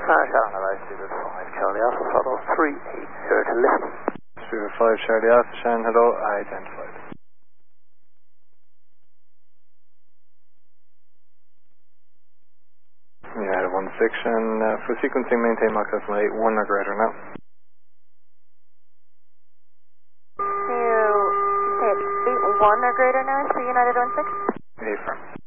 Shannon Hello, Studio 5 Charlie Alpha, follow 380 to listen. Studio 5 Charlie Alpha, Shannon Hello, identified. United 16, for sequencing, maintain Mach decimal 8, 1 or greater now. You say it's 1 or greater now for United 16? Affirm.